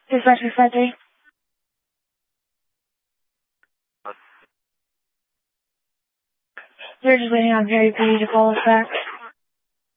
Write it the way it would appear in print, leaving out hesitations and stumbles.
Dispatch 353. They're just waiting on Perry P to call us back.